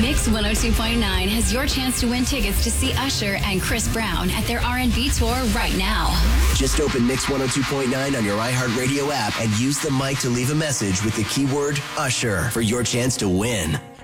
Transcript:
Mix 102.9 has your chance to win tickets to see Usher and Chris Brown at their R&B tour right now. Just open Mix 102.9 on your iHeartRadio app and use the mic to leave a message with the keyword Usher for your chance to win.